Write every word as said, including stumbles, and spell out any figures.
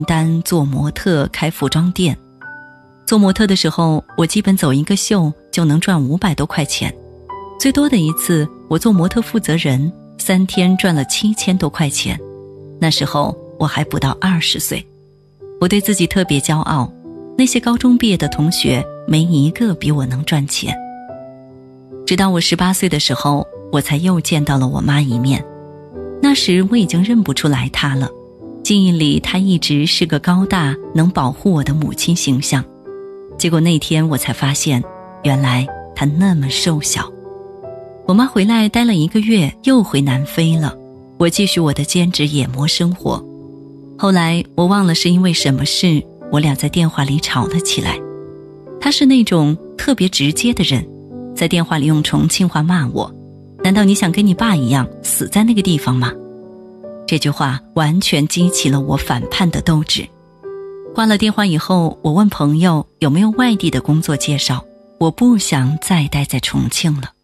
单做模特开服装店。做模特的时候，我基本走一个秀就能赚五百多块钱，最多的一次我做模特负责人，三天赚了七千多块钱。那时候我还不到二十岁，我对自己特别骄傲，那些高中毕业的同学没一个比我能赚钱。直到我十八岁的时候，我才又见到了我妈一面。那时我已经认不出来她了，记忆里她一直是个高大能保护我的母亲形象。结果那天我才发现，原来她那么瘦小。我妈回来待了一个月，又回南非了，我继续我的兼职野模生活。后来我忘了是因为什么事，我俩在电话里吵了起来。她是那种特别直接的人，在电话里用重庆话骂我，难道你想跟你爸一样死在那个地方吗？这句话完全激起了我反叛的斗志。挂了电话以后，我问朋友有没有外地的工作介绍，我不想再待在重庆了。